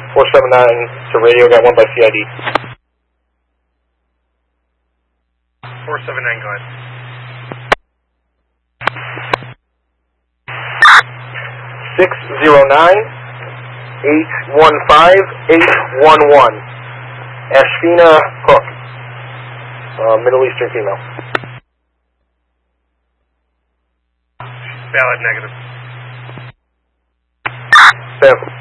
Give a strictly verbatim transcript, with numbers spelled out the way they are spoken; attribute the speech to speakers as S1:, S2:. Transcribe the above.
S1: four seven nine to radio, got one by C I D.
S2: four seven nine, go ahead.
S1: six zero nine, eight one five, eight one one. Ashfina Cook, uh, Middle Eastern female.
S2: Valid negative.
S1: Sample.